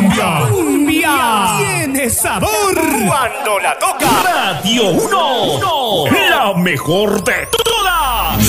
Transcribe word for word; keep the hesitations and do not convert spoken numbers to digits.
cumbia. Cumbia tiene sabor Cuando la toca Radio uno, la mejor de